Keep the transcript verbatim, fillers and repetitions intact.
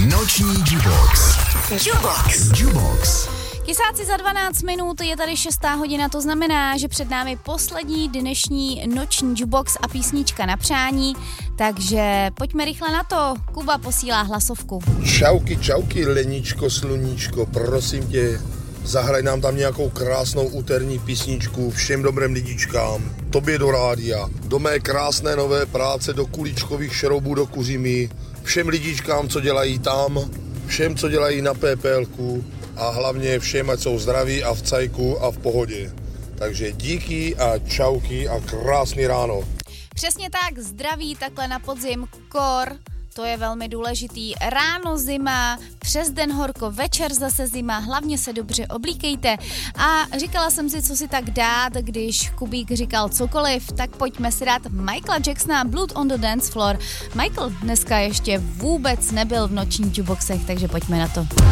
Noční Jubox. Jubox. Jubox. Kysáci za dvanáct minut, je tady šestá hodina, to znamená, že před námi poslední dnešní noční Jubox a písnička na přání, takže pojďme rychle na to. Kuba posílá hlasovku. Čauky, čauky, Leničko, sluníčko, prosím tě, zahraj nám tam nějakou krásnou úterní písničku všem dobrým lidičkám, tobě do rádia, do mé krásné nové práce, do kuličkových šroubů, do kuřimy, všem lidičkám, co dělají tam, všem, co dělají na PPLku a hlavně všem, ať jsou zdraví a v cajku a v pohodě. Takže díky a čauky a krásný ráno. Přesně tak, zdraví takhle na podzim, kor, to je velmi důležitý. Ráno zima, přes den horko, večer zase zima, hlavně se dobře oblíkejte. A říkala jsem si, co si tak dát, když Kubík říkal cokoliv, tak pojďme si dát Michaela Jacksona Blood on the Dance Floor. Michael dneska ještě vůbec nebyl v nočních Juboxech, takže pojďme na to.